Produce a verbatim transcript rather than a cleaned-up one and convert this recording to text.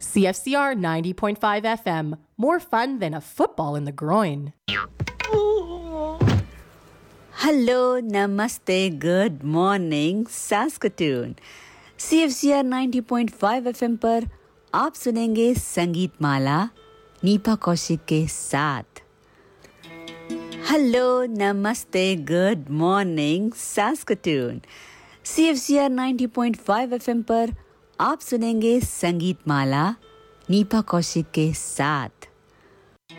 C F C R ninety point five F M. More fun than a football in the groin. Hello, namaste, good morning, Saskatoon. C F C R ninety point five F M पर आप सुनेंगे संगीत माला Nipah Kaushik के साथ. Hello, namaste, good morning, Saskatoon. C F C R ninety point five F M पर आप सुनेंगे संगीत माला नीपा कौशिक के साथ.